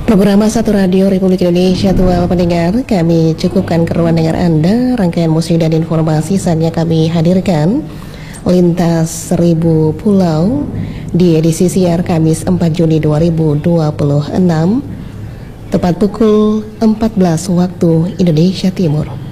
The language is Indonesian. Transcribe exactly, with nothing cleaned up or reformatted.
Program Satu Radio Republik Indonesia, tua pendengar, kami cukupkan keruan dengar Anda. Rangkaian musik dan informasi saatnya kami hadirkan. Lintas Seribu Pulau di edisi siar Kamis empat Juni dua ribu dua puluh enam, tepat pukul empat belas waktu Indonesia Timur.